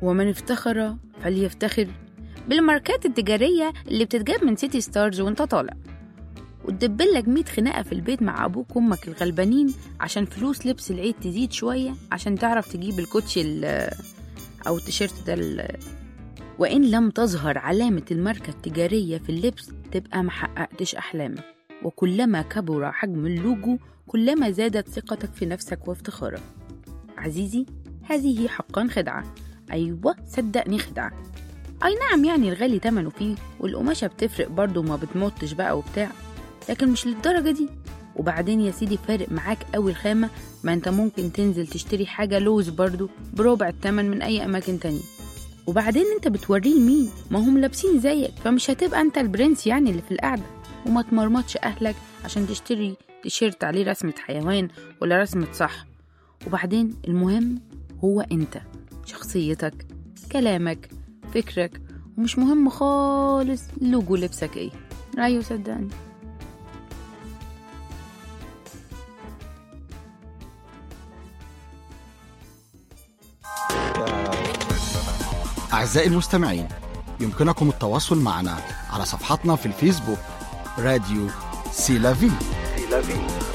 ومن افتخر فليفتخر بالماركات التجارية اللي بتتجاب من سيتي ستارز وانت طالع، وتدبلك 100 خناقة في البيت مع أبوك وأمك الغلبانين عشان فلوس لبس العيد تزيد شوية عشان تعرف تجيب الكوتشي أو التيشيرت ده. وإن لم تظهر علامة الماركة التجارية في اللبس تبقى محققتش أحلامك، وكلما كبر حجم اللوجو كلما زادت ثقتك في نفسك وافتخارك. عزيزي، هذه حقا خدعة. أيوة صدقني خدعة. أي نعم، يعني الغالي تمنه فيه والقماشة بتفرق برضو وما بتموتش بقى وبتاع، لكن مش للدرجة دي. وبعدين يا سيدي فارق معاك قوي الخامة، ما انت ممكن تنزل تشتري حاجة لوز برضو بربع التمن من أي أماكن تانية. وبعدين انت بتوريه لمين؟ ما هم لابسين زيك، فمش هتبقى انت البرنس يعني اللي في القعدة. وما تمرمطش أهلك عشان تشتري تيشيرت عليه رسمة حيوان ولا رسمة صح. وبعدين المهم هو انت، شخصيتك، كلامك، فكرك، ومش مهم خالص لوجو لبسك ايه. ايوه صدقني. أعزائي المستمعين، يمكنكم التواصل معنا على صفحتنا في الفيسبوك راديو سي لافي.